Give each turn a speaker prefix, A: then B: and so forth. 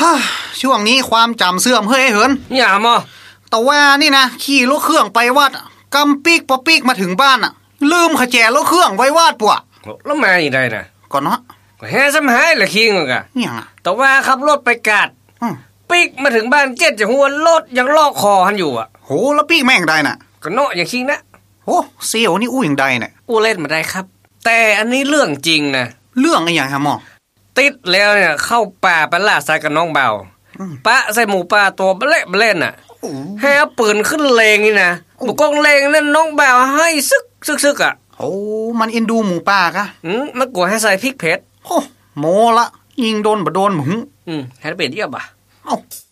A: ช่วงนี้ความจำเสื่อมเฮ้ยเหิน
B: อย่ามอ
A: แต่ว่านี่นะขี่รถเครื่องไปวัดกำปีกปอปีกมาถึงบ้านลืมขแจรถเครื่องไว้วาดปัว
B: แล้วมาอีกได้นะ
A: ก่อนเนาะ
B: ก็แฮ่ซ้ำหายละคิงกะ
A: อย่าง
B: แต่ว่าขับรถไปกาดปีกมาถึงบ้านเจ็ดจะหัวรถยังลอกคอหันอยู่
A: โหแล้วปีกแม่งได้น่ะ
B: ก็เนาะอย่างคิงนะ
A: โหเสี่ยวนี่อู้อย่างใดเนี่ย
B: อู้เล่นมาได้ครับแต่อันนี้เรื่องจริงนะ
A: เรื่องอะไรอย่างฮะหมอ
B: ติดแล้วเนี่ยเข้าป่าไปล่าสัตว์กับน้องเบาปะใส่หมูป่าตัวเละเล่นให้เอาปืนขึ้นเลงนี่นะบุกกองเลงนั่นน้องเบาให้ซึก
A: โอ้มันเอ็นดูหมูป่ากะ
B: มันกลัวให้ใส่พริกเผ็ด
A: โอ้โมละยิงโดนบ่โดนหมึง
B: ให้เป็นเยี่ยบอ่ะ
A: เอ้า